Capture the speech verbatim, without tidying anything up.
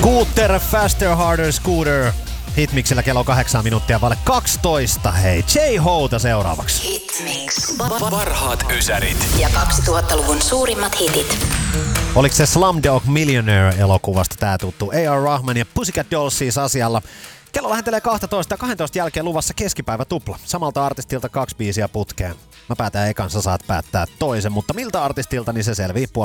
Scooter, Faster, Harder, Scooter. Hitmixillä kello kahdeksan minuuttia vaille kaksitoista. Hei, J-Hota seuraavaksi. Hitmix. Parhaat ysärit. Ja kaksituhattaluvun suurimmat hitit. Oliko se Slumdog Millionaire-elokuvasta tää tuttu? A R. Rahman ja Pussycat Dolls siis asialla. Kello lähentelee kaksitoista ja kahdentoista jälkeen luvassa keskipäivä tupla. Samalta artistilta kaksi biisiä putkeen. Mä päätän ekan, sä saat päättää toisen, mutta miltä artistilta, niin se selvii puolella.